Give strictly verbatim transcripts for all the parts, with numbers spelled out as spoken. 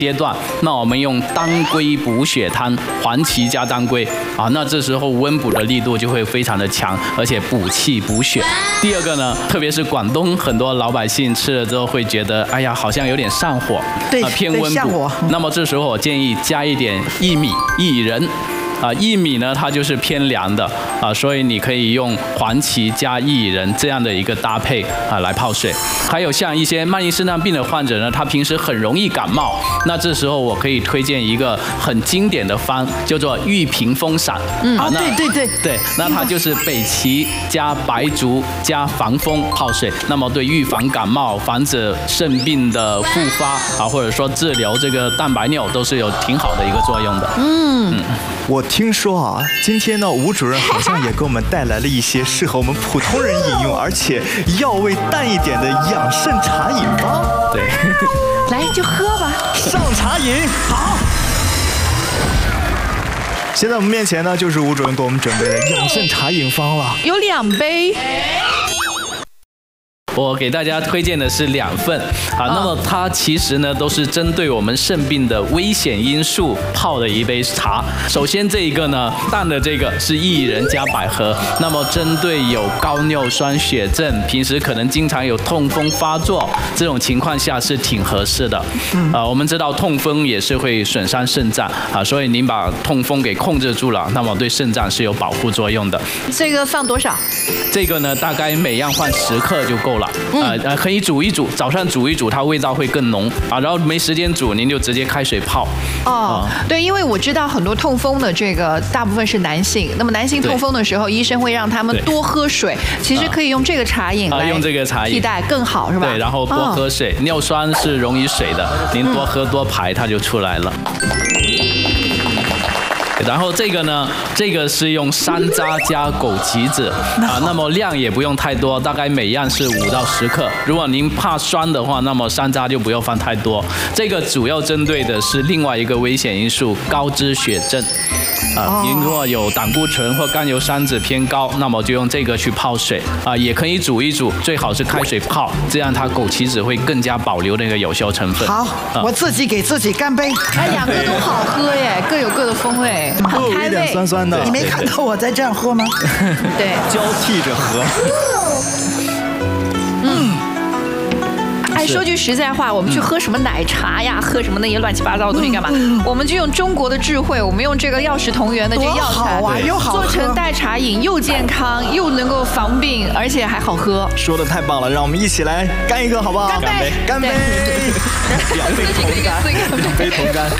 阶段，那我们用当归补血汤，黄芪加当归啊，那这时候温补的力度就会非常的强，而且补气补血。第二个呢，特别是广东很多老百姓吃了之后会觉得，哎呀，好像有点上火， 对， 啊、偏温补。那么这时候我建议加一点薏米、薏仁。啊，薏米呢，它就是偏凉的啊，所以你可以用黄芪加薏仁这样的一个搭配啊来泡水。还有像一些慢性肾脏病的患者呢，他平时很容易感冒，那这时候我可以推荐一个很经典的方，叫做玉屏风散。 嗯，啊，对对对对，那它就是北芪加白术加防风泡水，那么对预防感冒、防止肾病的复发啊，或者说治疗这个蛋白尿都是有挺好的一个作用的。 嗯。 嗯我听说啊，今天呢，吴主任好像也给我们带来了一些适合我们普通人饮用，而且药味淡一点的养肾茶饮方。 对， 来就喝吧， 上茶饮。好。现在我们面前呢，就是吴主任给我们准备的养肾茶饮方了， 有两杯。 我给大家推荐的是两份啊，那么它其实呢都是针对我们肾病的危险因素泡的一杯茶。首先这一个呢，淡的这个是薏仁加百合，那么针对有高尿酸血症，平时可能经常有痛风发作这种情况下是挺合适的。啊，我们知道痛风也是会损伤肾脏啊，所以您把痛风给控制住了，那么对肾脏是有保护作用的。 这个放多少？ 这个呢，大概每样放十克就够了。呃呃，可以煮一煮，早上煮一煮，它味道会更浓啊。然后没时间煮，您就直接开水泡。 哦，对，因为我知道很多痛风的这个大部分是男性，那么男性痛风的时候，医生会让他们多喝水，其实可以用这个茶饮来用这个茶饮替代更好，是吧？ 对，然后多喝水，尿酸是溶于水的，您多喝多排，它就出来了。然后这个呢，这个是用山楂加枸杞子啊，那么量也不用太多，大概每样是五到十克。如果您怕酸的话，那么山楂就不要放太多。这个主要针对的是另外一个危险因素——高脂血症。啊，您如果有胆固醇或甘油三酯偏高，那么就用这个去泡水啊，也可以煮一煮，最好是开水泡，这样它枸杞子会更加保留那个有效成分。 好，我自己给自己干杯。 哎，两个都好喝耶，各有各的风味，很开胃。 有点酸酸的。 你没看到我在这样喝吗？ 对， 交替着喝。 嗯。哎，说句实在话，我们去喝什么奶茶呀，喝什么那些乱七八糟的东西干嘛？我们就用中国的智慧，我们用这个药食同源的这个药材，做成代茶饮，又健康又能够防病，而且还好喝。 说的太棒了，让我们一起来干一个好不好？ 干杯！ 干杯！两杯同干，两杯同干。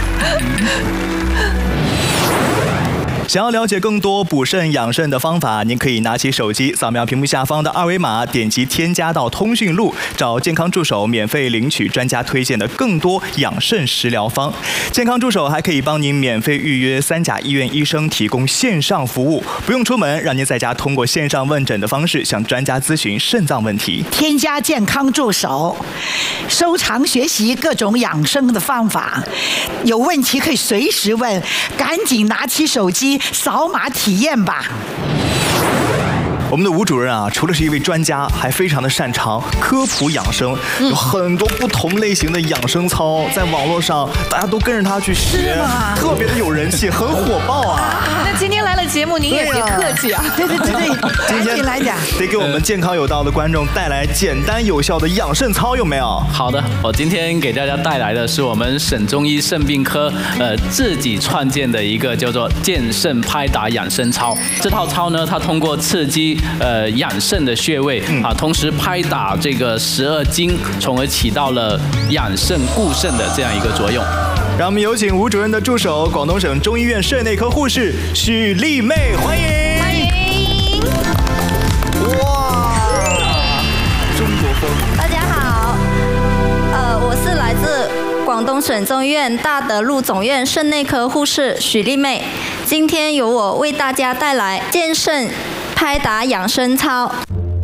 想要了解更多补肾养肾的方法，您可以拿起手机扫描屏幕下方的二维码，点击添加到通讯录，找健康助手免费领取专家推荐的更多养肾食疗方。健康助手还可以帮您免费预约三甲医院医生提供线上服务，不用出门，让您在家通过线上问诊的方式向专家咨询肾脏问题。 添加健康助手，收藏学习各种养生的方法，有问题可以随时问，赶紧拿起手机扫码体验吧。 我们的吴主任啊，除了是一位专家，还非常的擅长科普养生，有很多不同类型的养生操，在网络上大家都跟着他去学，特别的有人气，很火爆啊。 那今天来了节目，您也别客气啊。 对对对对， 今天来讲， 得给我们健康有道的观众带来简单有效的养肾操，有没有？ 好的，我今天给大家带来的是我们省中医肾病科呃自己创建的一个叫做健肾拍打养生操。这套操呢，它通过刺激呃养肾的穴位啊，同时拍打这个十二经，从而起到了养肾固肾的这样一个作用。 让我们有请吴主任的助手，广东省中医院肾内科护士许丽妹，欢迎！ 欢迎！ 哇，中国风！ 大家好，呃，我是来自广东省中医院大德路总院肾内科护士许丽妹，今天由我为大家带来健肾拍打养生操。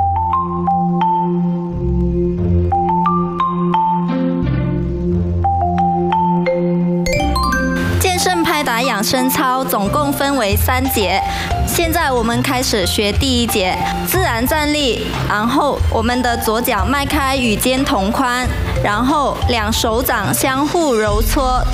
健肾拍打养生操总共分为三节，现在我们开始学第一节，自然站立，然后我们的左脚迈开与肩同宽，然后两手掌相互揉搓，